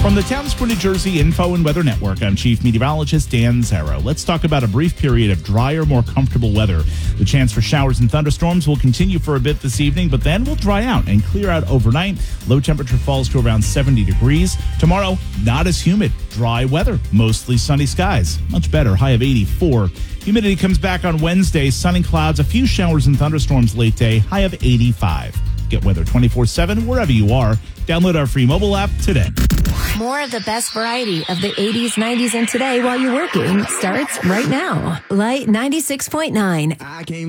From the Townsville, New Jersey Info and Weather Network, I'm Chief Meteorologist Dan Zarrow. Let's talk about a brief period of drier, more comfortable weather. The chance for showers and thunderstorms will continue for a bit this evening, but then will dry out and clear out overnight. Low temperature falls to around 70 degrees. Tomorrow, not as humid. Dry weather, mostly sunny skies. Much better, high of 84. Humidity comes back on Wednesday. Sunny clouds, a few showers and thunderstorms late day, high of 85. Get weather 24/7 wherever you are. Download our free mobile app today. More of the best variety of the 80s, 90s, and today while you're working starts right now. Light 96.9.